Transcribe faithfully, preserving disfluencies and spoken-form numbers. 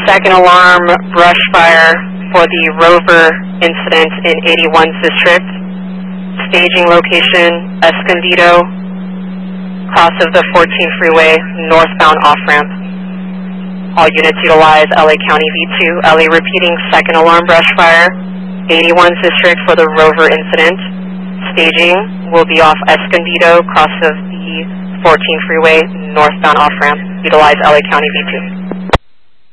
second alarm brush fire for the Rover incident in eighty-one's district. Staging location, Escondido, cross of the fourteen freeway, northbound off-ramp. All units utilize L A County V two. L A repeating second alarm brush fire, eighty-one's district for the Rover incident. Staging will be off Escondido, cross of the fourteen freeway, northbound off-ramp. Utilize L A County V two.